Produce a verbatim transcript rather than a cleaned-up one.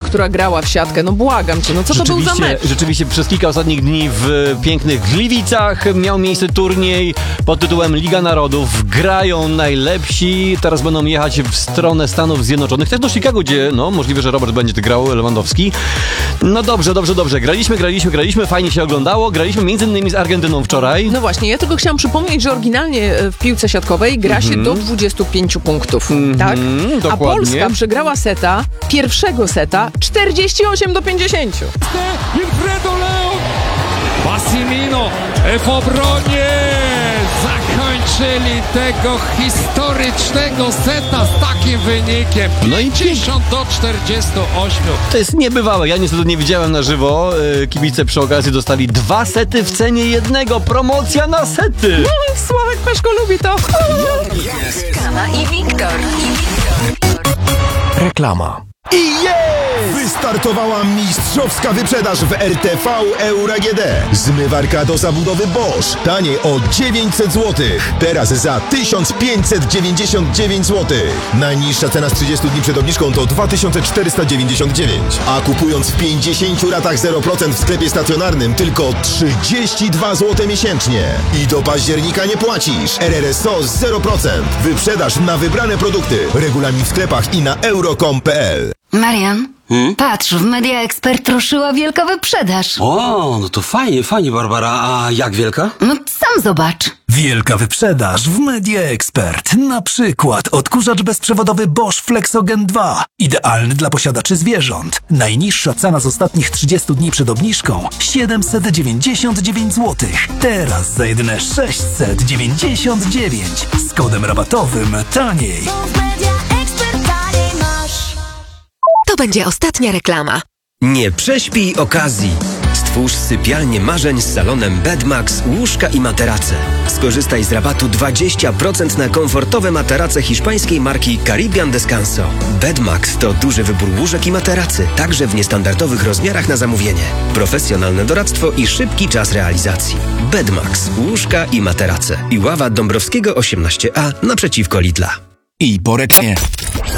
która grała w siatkę. No błagam cię, no co to był za mecz? Rzeczywiście przez kilka ostatnich dni w pięknych Gliwicach miał miejsce turniej pod tytułem Liga Narodów. Grają najlepsi, teraz będą jechać w stronę Stanów Zjednoczonych, też do Chicago, gdzie no możliwe, że Robert będzie grał, Lewandowski. No dobrze, dobrze, dobrze. Graliśmy, graliśmy, graliśmy, fajnie się oglądało. Graliśmy między innymi z Argentyną wczoraj. No właśnie, ja tylko chciałam przypomnieć, że oryginalnie w piłce siatkowej gra mm-hmm. się do dwudziestu pięciu punktów, mm-hmm, tak? Dokładnie. A Polska przegrała seta, pierwszego seta, czterdzieści osiem do pięćdziesięciu. Wilfredo Leon! Massimino w obronie! Zakończyli tego historycznego seta z takim wynikiem. No i pięćdziesiąt do czterdziestu ośmiu. To jest niebywałe. Ja niestety nie widziałem na żywo. Kibice przy okazji dostali dwa sety w cenie jednego. Promocja na sety. No, Sławek Peszko lubi to. Skala i Wiktor. Reklama. I jest! Wystartowała mistrzowska wyprzedaż w R T V Euro A G D. Zmywarka do zabudowy Bosch. Taniej o dziewięćset złotych. Teraz za tysiąc pięćset dziewięćdziesiąt dziewięć złotych. Najniższa cena z trzydziestu dni przed obniżką to dwa tysiące czterysta dziewięćdziesiąt dziewięć. A kupując w pięćdziesięciu ratach zero procent w sklepie stacjonarnym tylko trzydzieści dwa złote miesięcznie. I do października nie płacisz. R R S O zero procent. Wyprzedaż na wybrane produkty. Regulamin w sklepach i na euro kropka com kropka p l. Marian, hmm? patrz, w Media Expert ruszyła wielka wyprzedaż. O, no to fajnie, fajnie, Barbara. A jak wielka? No sam zobacz. Wielka wyprzedaż w Media Expert. Na przykład odkurzacz bezprzewodowy Bosch Flexogen dwa. Idealny dla posiadaczy zwierząt. Najniższa cena z ostatnich trzydziestu dni przed obniżką siedemset dziewięćdziesiąt dziewięć złotych. Teraz za jedyne sześćset dziewięćdziesiąt dziewięć. Z kodem rabatowym taniej. To będzie ostatnia reklama. Nie prześpij okazji. Stwórz sypialnię marzeń z salonem Bedmax, łóżka i materace. Skorzystaj z rabatu dwadzieścia procent na komfortowe materace hiszpańskiej marki Caribbean Descanso. Bedmax to duży wybór łóżek i materacy, także w niestandardowych rozmiarach na zamówienie. Profesjonalne doradztwo i szybki czas realizacji. Bedmax, łóżka i materace. Iława Dąbrowskiego osiemnaście A naprzeciwko Lidla. I po reklamie.